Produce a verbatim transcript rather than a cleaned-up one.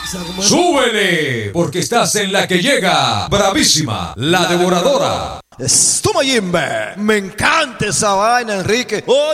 Súbele, porque estás en la que llega. Bravísima, la devoradora. Esto Mayimbe. Me encanta esa vaina, Enrique.